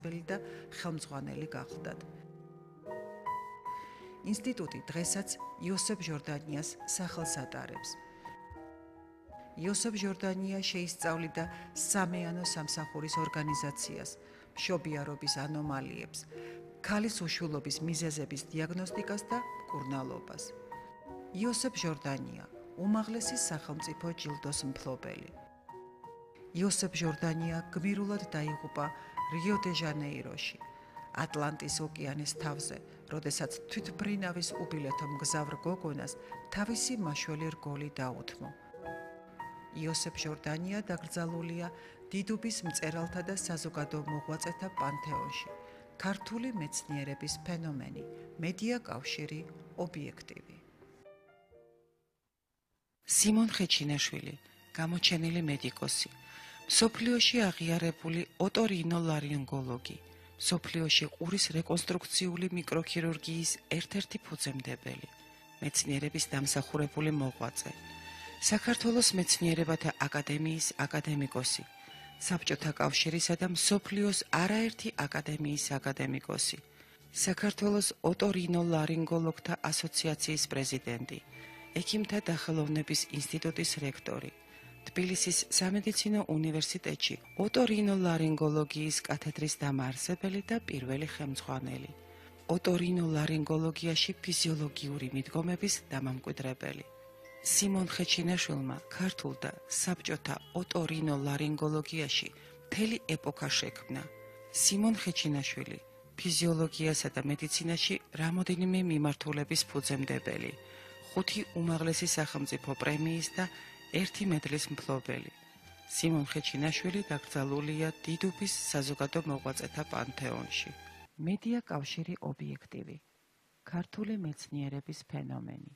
და ხელმძღვანელი გახლდათ. ინსტიტუტი დღესაც იოსებ ჟორდანიას სახელს ატარებს. იოსებ ჟორდანია შეისწავლიდა სამეანო სამსახურის ორგანიზაციას, მშობიარობის ანომალიებს, ქალის უშვილობის მიზეზების დიაგნოსტიკას და მკურნალობას. იოსებ ჟორდანია უმაღლესი სახელმწიფო ჯილდოს მფლობელი. იოსებ ჟორდანია გმირულად დაიღუპა რიო-დე-ჟანეიროში, ატლანტის ოკეანის თავზე, როდესაც თვითმფრინავის უბილეთო მგზავრ გოგონას თავისი მაშველი რგოლი დაუთმო. იოსებ ჟორდანია დაკრძალულია დიდუბის მწერალთა და საზოგადო მოღვაწეთა პანთეონში. ქართული მეცნიერების ფენომენი, მედია კავშირი, ობიექტივი. სიმონ ხეჩინაშვილი, გამოჩენილი მედიკოსი, მსოფლიოში აღიარებული ოტორინოლარინგოლოგი, მსოფლიოში ყურის რეკონსტრუქციული მიკროქირურგიის ერთ-ერთი ფუძემდებელი, მეცნიერების დამსახურებული მოღვაწე, საქართველოს მეცნიერებათა აკადემიის აკადემიკოსი, საბჭოთა კავშირისა და მსოფლიოს არაერთი აკადემიის აკადემიკოსი, საქართველოს ოტორინოლარინგოლოგთა ასოციაციის პრეზიდენტი, ექიმთა დახელოვნების ინსტიტუტის რექტორი, თბილისის სამედიცინო უნივერსიტეტში ოტორინოლარინგოლოგიის კათედრის დამაარსებელი და პირველი ხელმძღვანელი, ოტორინოლარინგოლოგიაში ფიზიოლოგიური მიდგომების დამამკვიდრებელი. სიმონ ხეჩინაშვილმა ქართულ და საბჭოთა ოტორინოლარინგოლოგიაში მთელი ეპოქა შექმნა. სიმონ ხეჩინაშვილი ფიზიოლოგიასა და მედიცინაში რამოდენიმე მიმართულების ფუძემდებელი, 5 უმაღლესი სახელმწიფო პრემიის და 1 მედლის მფლობელი. სიმონ ხეჩინაშვილი დაკრძალულია დიდუბის საზოგადო მოღვაწეთა პანთეონში. მედია კავშირი ობიექტივი. ქართული მეცნიერების ფენომენი.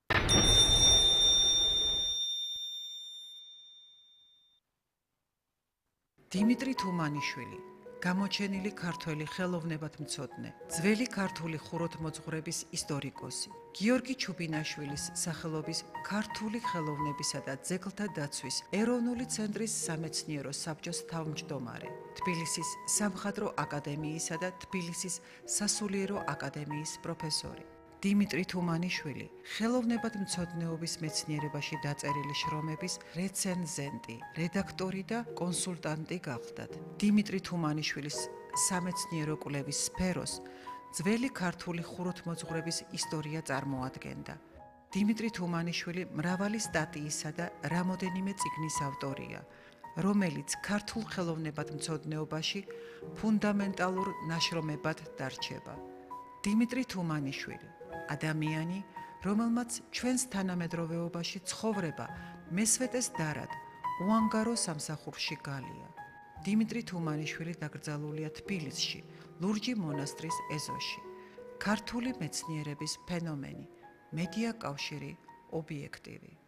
დიმიტრი თუმანიშვილი, გამოჩენილი ქართველი ხელოვნებათმცოდნე, ძველი ქართული ხუროთმოძღვრების ისტორიკოსი, გიორგი ჩუბინაშვილის სახელობის ქართული ხელოვნებისა და ძეგლთა დაცვის ეროვნული ცენტრის სამეცნიერო საბჭოს თავმჯდომარე, თბილისის სამხატვრო აკადემიისა და თბილისის სასულიერო აკადემიის პროფესორი. დიმიტრი თუმანიშვილი ხელოვნებათმცოდნეობის მეცნიერებაში დაწერილი შრომების რეცენზენტი, რედაქტორი და კონსულტანტი გახლდათ. დიმიტრი თუმანიშვილის სამეცნიერო კვლევის სფეროს ძველი ქართული ხუროთმოძღვრების ისტორია წარმოადგენდა. დიმიტრი თუმანიშვილი მრავალი სტატიისა და რამოდენიმე წიგნის ავტორია, რომელიც ქართულ ხელოვნებათმცოდნეობაში ფუნდამენტალურ ნაშრომებად დარჩება. დიმიტრი თუმანიშვილი, ადამიანი, რომელმაც ჩვენს თანამედროვეობაში ცხოვრება მესვეტეს დარად, უანგარო სამსახურში გალია. დიმიტრი თუმანიშვილი დაკრძალულია თბილისში, ლურჯი მონასტრის ეზოში. ქართული მეცნიერების ფენომენი, მედია კავშირი, ობიექტივი.